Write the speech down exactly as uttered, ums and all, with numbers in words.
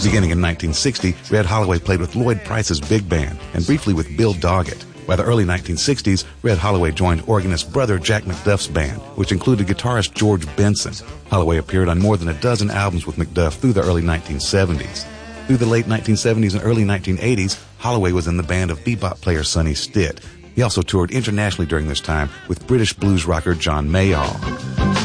Beginning in nineteen sixty, Red Holloway played with Lloyd Price's big band and briefly with Bill Doggett. By the early nineteen sixties, Red Holloway joined organist brother Jack McDuff's band, which included guitarist George Benson. Holloway appeared on more than a dozen albums with McDuff through the early nineteen seventies. Through the late nineteen seventies and early nineteen eighties, Holloway was in the band of bebop player Sonny Stitt. He also toured internationally during this time with British blues rocker John Mayall.